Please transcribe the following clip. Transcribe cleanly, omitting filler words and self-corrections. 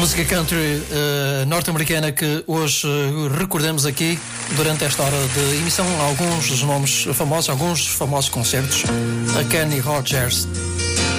Música country norte-americana que hoje recordamos aqui durante esta hora de emissão. Alguns dos nomes famosos, alguns famosos concertos. A Kenny Rogers.